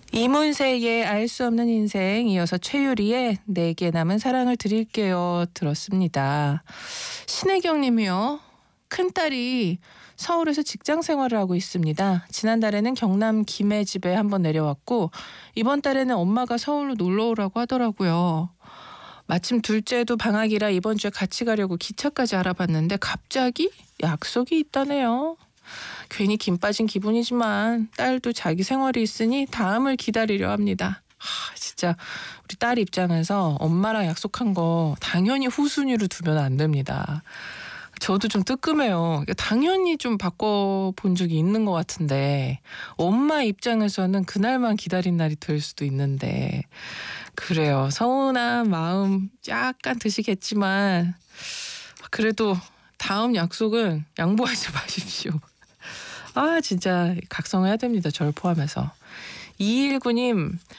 이문세의 알 수 없는 인생, 이어서 최유리의 내게 남은 사랑을 드릴게요 들었습니다. 신혜경 님이요. 큰딸이 서울에서 직장 생활을 하고 있습니다. 지난달에는 경남 김해 집에 한번 내려왔고 이번 달에는 엄마가 서울로 놀러 오라고 하더라고요. 마침 둘째도 방학이라 이번 주에 같이 가려고 기차까지 알아봤는데 갑자기 약속이 있다네요. 괜히 김 빠진 기분이지만 딸도 자기 생활이 있으니 다음을 기다리려 합니다. 진짜 우리 딸 입장에서 엄마랑 약속한 거 당연히 후순위로 두면 안 됩니다. 저도 좀 뜨끔해요. 당연히 좀 바꿔본 적이 있는 것 같은데 엄마 입장에서는 그날만 기다린 날이 될 수도 있는데 그래요. 서운한 마음 약간 드시겠지만 그래도 다음 약속은 양보하지 마십시오. 진짜 각성해야 됩니다. 저를 포함해서. 219님,